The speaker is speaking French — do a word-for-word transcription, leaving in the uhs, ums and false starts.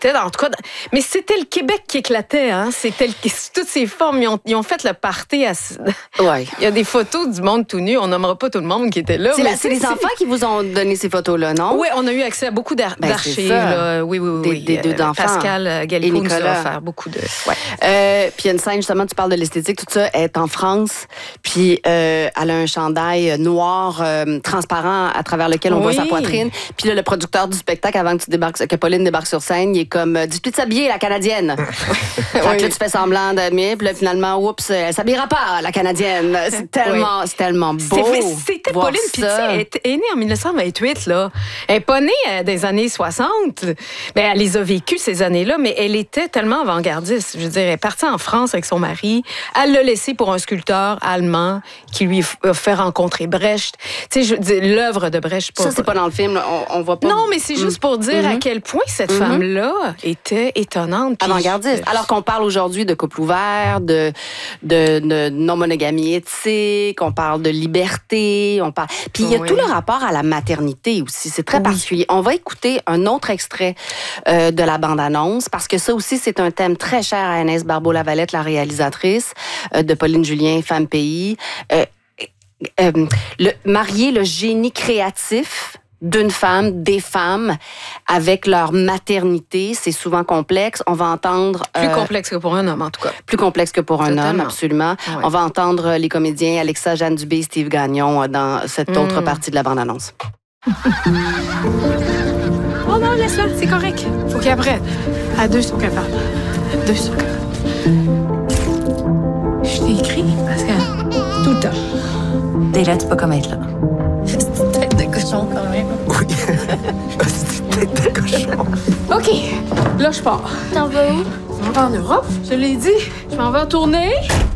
était, en tout cas... Mais c'était le Québec qui éclatait, hein? C'était le... Toutes ces formes, ils ont, ils ont fait le party. À... Ouais. Il y a des photos du monde tout nu. On nommera pas tout le monde qui était là. C'est, la, c'est les c'est... enfants qui vous ont donné ces photos-là, non? Oui, on a eu accès à beaucoup d'ar- ben, d'archives. Là. Oui, oui, oui. Des, oui. des deux d'enfants. Pascal Gallico nous a offert beaucoup de... Ouais. Euh, puis il y a une scène, justement, tu parles de l'esthétique, tout ça, elle est en France. Puis euh, elle a un chandail noir, euh, transparent, à travers lequel on oui. voit sa poitrine. Puis là, le producteur du spectacle, avant que, tu débarques, que Pauline débarque sur scène, il est comme « Dis-tu de s'habiller, la Canadienne? » Fait que là, tu fais semblant d'aimer. Puis là, finalement, oups, elle s'habillera pas, la Canadienne. C'est tellement, oui. c'est tellement beau. C'est, c'était Pauline, puis tu sais, elle est née en dix-neuf cent vingt-huit, là. Elle n'est pas née euh, des années soixante. Ben, elle les a vécues, ces années-là, mais elle était tellement avant-gardiste. Je veux dire, elle est partie en France avec son mari. Elle l'a laissé pour un sculpteur allemand qui lui a fait rencontrer Brecht. Tu sais, je veux dire, l'œuvre de Brecht. Pas, ça, c'est pas dans le film, là. On, on voit pas. Non, mais c'est juste pour dire mm-hmm. à quel point cette mm-hmm. femme-là était étonnante. Avant-gardiste. Alors qu'on parle aujourd'hui de couple ouvert, de, de, de non-monogamie éthique, on parle de liberté, on parle... Puis il y a oui. tout le rapport à la maternité aussi. C'est très oui. particulier. On va écouter un autre extrait euh, de la bande-annonce, parce que ça aussi, c'est un thème très cher à Agnès Barbeau-Lavalette, la réalisatrice euh, de Pauline Julien, Femme Pays. Euh, euh, le, marier le génie créatif d'une femme, des femmes, avec leur maternité, c'est souvent complexe. On va entendre... Plus euh, complexe que pour un homme, en tout cas. Plus complexe que pour Totalement. un homme, absolument. Ouais. On va entendre les comédiens Alexa, Jeanne Dubé et Steve Gagnon dans cette mm. autre partie de la bande-annonce. Oh non, laisse-la, c'est correct. Faut qu'après, à deux, ils sont capables. Deux sont capables. Je t'ai écrit, Pascal, tout le temps. Déjà, tu peux comme être là. C'est une tête de cochon, quand même. Oui, c'est une tête de cochon. OK, là, je pars. T'en vas où? Je m'en vais en Europe, je l'ai dit. Je m'en vais en tournée.